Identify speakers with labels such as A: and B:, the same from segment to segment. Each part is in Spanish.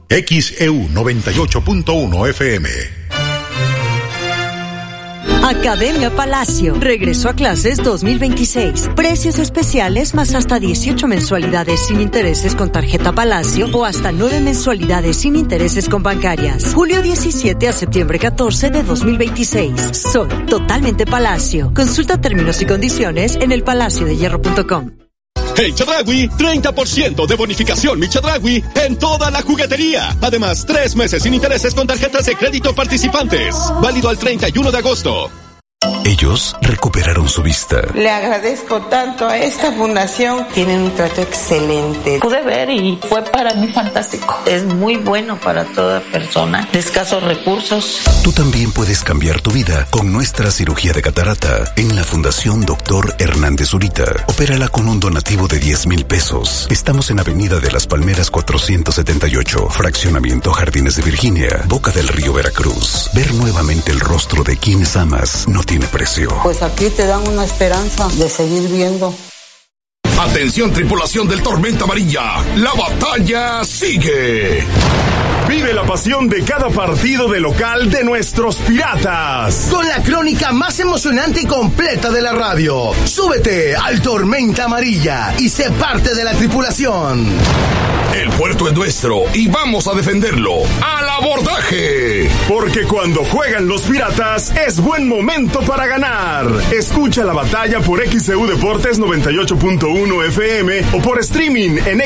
A: XEU 98.1 FM.
B: Academia Palacio. Regreso a clases 2026. Precios especiales más hasta 18 mensualidades sin intereses con tarjeta Palacio o hasta 9 mensualidades sin intereses con bancarias. Julio 17 a septiembre 14 de 2026. Soy totalmente Palacio. Consulta términos y condiciones en elpalaciodehierro.com.
C: En Chedraui, 30% de bonificación Mi Chedraui en toda la juguetería. Además, 3 meses sin intereses con tarjetas de crédito participantes. Válido al 31 de agosto.
D: Ellos recuperaron su vista.
E: Le agradezco tanto a esta fundación. Tienen un trato excelente.
F: Pude ver y fue para mí fantástico. Es muy bueno para toda persona de escasos recursos.
D: Tú también puedes cambiar tu vida con nuestra cirugía de catarata en la Fundación Dr. Hernández Zurita. Opérala con un donativo de 10,000 pesos. Estamos en Avenida de las Palmeras 478, Fraccionamiento Jardines de Virginia, Boca del Río, Veracruz. Ver nuevamente el rostro de quienes amas no tiene precio.
E: Pues aquí te dan una esperanza de seguir viendo.
G: Atención, tripulación del Tormenta Amarilla, la batalla sigue.
H: Vive la pasión de cada partido de local de nuestros Piratas.
I: Con la crónica más emocionante y completa de la radio. Súbete al Tormenta Amarilla y sé parte de la tripulación.
G: El puerto es nuestro y vamos a defenderlo. ¡Al abordaje!
H: Porque cuando juegan los Piratas es buen momento para ganar. Escucha la batalla por XEU Deportes 98.1 FM o por streaming en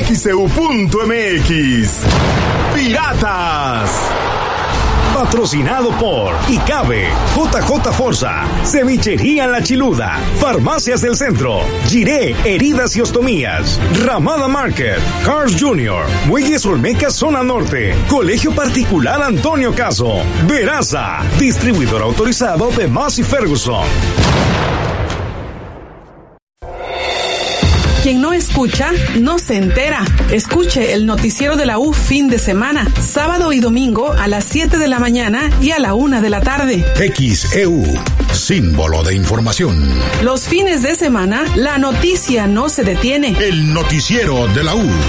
H: xeu.mx. ¡Piratas! Patrocinado por ICABE, JJ Forza, Cevichería La Chiluda, Farmacias del Centro, Giré Heridas y Ostomías, Ramada Market, Cars Jr., Muelles Olmeca Zona Norte, Colegio Particular Antonio Caso, Veraza, distribuidor autorizado de Massey Ferguson.
J: Quien no escucha, no se entera. Escuche el noticiero de la U fin de semana, sábado y domingo a las 7 de la mañana y a la 1 de la tarde.
A: XEU, símbolo de información.
J: Los fines de semana, la noticia no se detiene.
A: El noticiero de la U.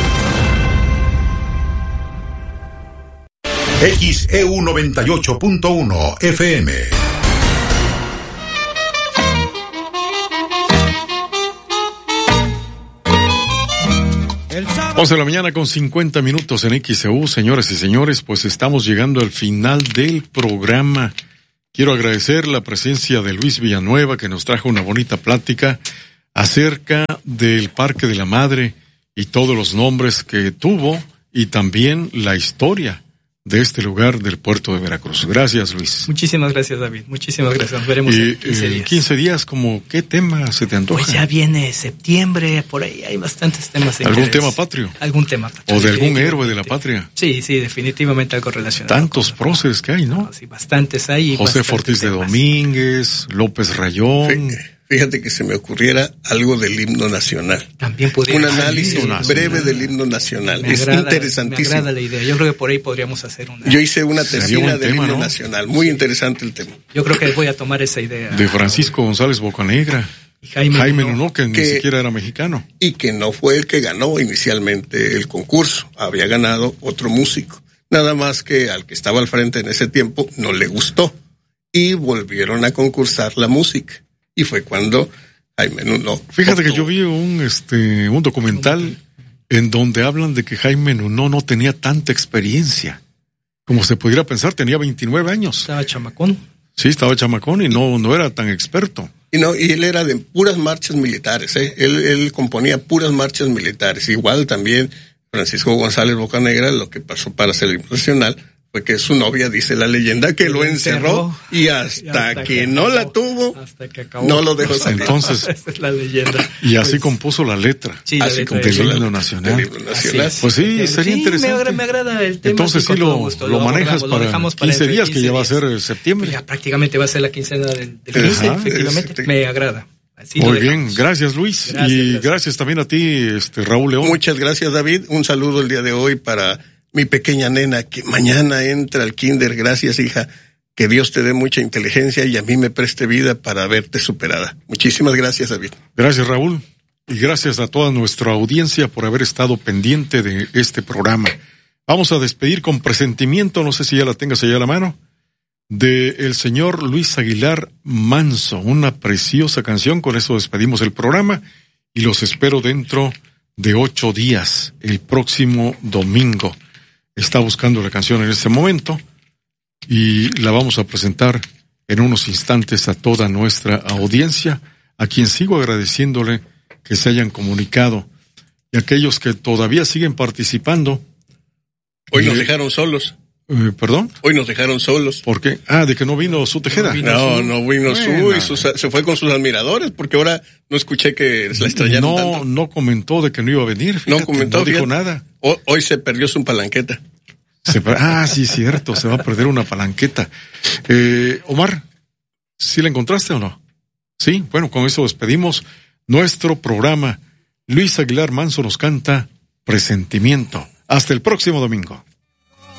A: XEU 98.1 FM.
K: 11 de la mañana con 50 minutos en XEU. Señoras y señores, pues estamos llegando al final del programa. Quiero agradecer la presencia de Luis Villanueva, que nos trajo una bonita plática acerca del Parque de la Madre y todos los nombres que tuvo y también la historia de este lugar del puerto de Veracruz. Gracias, Luis.
L: Muchísimas gracias, David. Muchísimas gracias. Nos veremos en 15 días.
K: 15 días, ¿como qué tema se te antoja?
L: Pues ya viene septiembre, por ahí hay bastantes temas.
K: ¿Algún tema patrio?
L: Algún tema patrio.
K: ¿O de algún héroe de la patria?
L: Sí, definitivamente algo relacionado.
K: Tantos próceres que hay, ¿no?
L: Sí, bastantes hay.
K: José Fortis de Domínguez, López Rayón.
M: Fíjate que se me ocurriera algo del himno nacional.
L: También podría.
M: Un análisis breve del himno nacional. Es interesantísimo.
L: Me agrada la idea. Yo creo que por ahí podríamos hacer una.
M: Yo hice una tesina del himno nacional. Muy interesante el tema.
L: Yo creo que voy a tomar esa idea.
K: De Francisco González Bocanegra. Y Jaime Nuno, que ni siquiera era mexicano.
M: Y que no fue el que ganó inicialmente el concurso. Había ganado otro músico. Nada más que al que estaba al frente en ese tiempo no le gustó. Y volvieron a concursar la música. Y fue cuando Jaime Nuno.
K: Fíjate que yo vi un documental en donde hablan de que Jaime Nuno no tenía tanta experiencia. Como se pudiera pensar, tenía 29 años.
L: Estaba chamacón.
K: Sí, estaba chamacón y no era tan experto.
M: Y él era de puras marchas militares, Él componía puras marchas militares. Igual también Francisco González Bocanegra, lo que pasó para ser himno nacional fue que su novia, dice la leyenda, que lo encerró y hasta que no la tuvo,
L: hasta que acabó,
M: no lo dejó salir.
K: Entonces,
L: esa es la leyenda.
K: Y así compuso la letra.
L: Sí,
M: así
K: compuso del himno nacional.
M: Pues
K: sí, sería interesante.
L: Me agrada el tema.
K: Entonces sí lo manejas para 15 días, que ya va a ser septiembre.
L: Ya prácticamente va a ser la quincena del 15, efectivamente. Me agrada.
K: Muy bien, gracias, Luis. Gracias también a ti, Raúl León.
M: Muchas gracias, David. Un saludo el día de hoy para mi pequeña nena que mañana entra al kinder. Gracias, hija. Que Dios te dé mucha inteligencia y a mí me preste vida para verte superada. Muchísimas gracias, David.
K: Gracias, Raúl. Y gracias a toda nuestra audiencia por haber estado pendiente de este programa. Vamos a despedir con Presentimiento, no sé si ya la tengas allá a la mano, de el señor Luis Aguilar Manso, una preciosa canción. Con eso despedimos el programa y los espero dentro de 8 días, el próximo domingo. Está buscando la canción en este momento y la vamos a presentar en unos instantes a toda nuestra audiencia, a quien sigo agradeciéndole que se hayan comunicado y aquellos que todavía siguen participando.
M: Hoy nos dejaron solos.
K: ¿Perdón?
M: Hoy nos dejaron solos.
K: ¿Por qué? De que no vino su Tejeda.
M: No vino su, se fue con sus admiradores, porque ahora no escuché que se la extrañaron tanto.
K: No comentó de que no iba a venir. Fíjate,
M: no comentó,
K: no dijo nada.
M: Hoy se perdió su palanqueta.
K: Sí, cierto, se va a perder una palanqueta. Omar, ¿sí la encontraste o no? Sí, bueno, con eso despedimos nuestro programa. Luis Aguilar Manso nos canta Presentimiento. Hasta el próximo domingo.